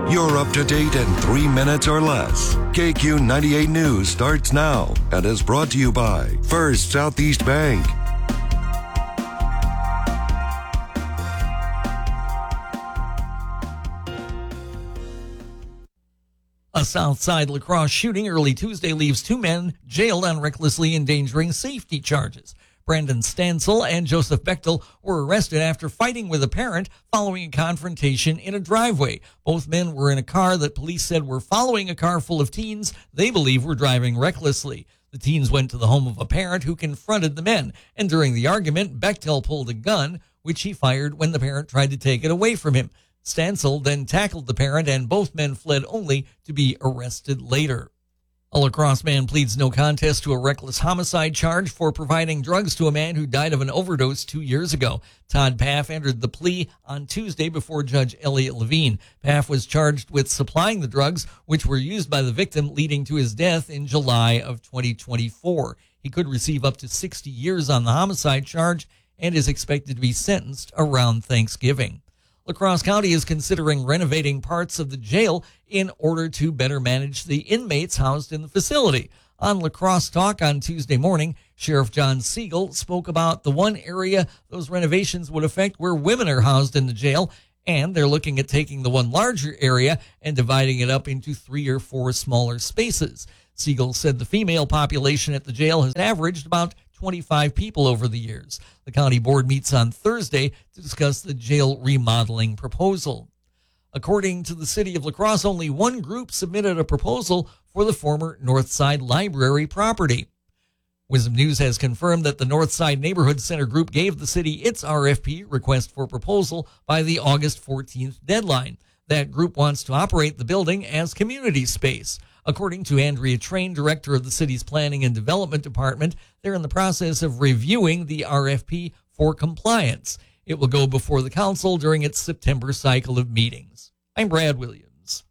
You're up to date in 3 minutes or less. KQ 98 News starts now and is brought to you by First Southeast Bank. A Southside La Crosse shooting early Tuesday leaves 2 men jailed on recklessly endangering safety charges. Brandon Stansel and Joseph Bechtel were arrested after fighting with a parent following a confrontation in a driveway. Both men were in a car that police said were following a car full of teens they believe were driving recklessly. The teens went to the home of a parent who confronted the men, and during the argument, Bechtel pulled a gun, which he fired when the parent tried to take it away from him. Stansel then tackled the parent, and both men fled only to be arrested later. A La Crosse man pleads no contest to a reckless homicide charge for providing drugs to a man who died of an overdose 2 years ago. Todd Paff entered the plea on Tuesday before Judge Elliot Levine. Paff was charged with supplying the drugs, which were used by the victim, leading to his death in July of 2024. He could receive up to 60 years on the homicide charge and is expected to be sentenced around Thanksgiving. La Crosse County is considering renovating parts of the jail in order to better manage the inmates housed in the facility. On La Crosse Talk on Tuesday morning, Sheriff John Siegel spoke about the one area those renovations would affect where women are housed in the jail, and they're looking at taking the one larger area and dividing it up into 3 or 4 smaller spaces. Siegel said the female population at the jail has averaged about 25 people over the years. The county board meets on Thursday to discuss the jail remodeling proposal. According to the city of La Crosse, only one group submitted a proposal for the former Northside Library property. Wisdom News has confirmed that the Northside Neighborhood Center group gave the city its RFP, request for proposal, by the August 14th deadline. That group wants to operate the building as community space. According to Andrea Train, director of the city's Planning and Development Department, they're in the process of reviewing the RFP for compliance. It will go before the council during its September cycle of meetings. I'm Brad Williams.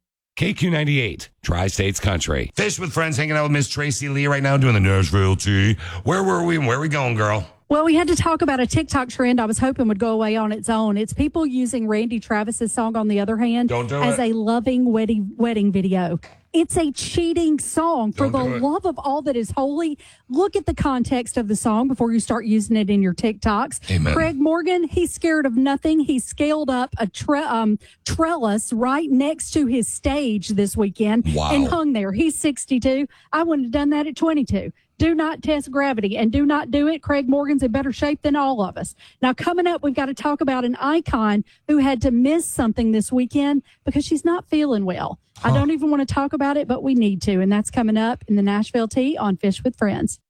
KQ98, Tri-States Country. Fish with Friends, hanging out with Miss Tracy Lee right now doing the Nashville Tea. Where were we and where are we going, girl? Well, we had to talk about a TikTok trend I was hoping would go away on its own. It's people using Randy Travis's song, On the Other Hand, as a loving wedding video. It's a cheating song. For the love of all that is holy, look at the context of the song before you start using it in your TikToks. Amen. Craig Morgan, he's scared of nothing. He scaled up a trellis right next to his stage this weekend and hung there. He's 62. I wouldn't have done that at 22. Do not test gravity and do not do it. Craig Morgan's in better shape than all of us. Now, coming up, we've got to talk about an icon who had to miss something this weekend because she's not feeling well. I don't even want to talk about it, but we need to. And that's coming up in the Nashville Tea on Fish with Friends.